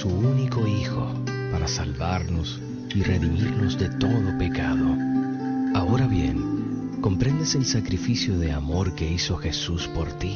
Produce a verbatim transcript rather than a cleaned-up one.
su único Hijo para salvarnos y redimirnos de todo pecado. Ahora bien, ¿comprendes el sacrificio de amor que hizo Jesús por ti?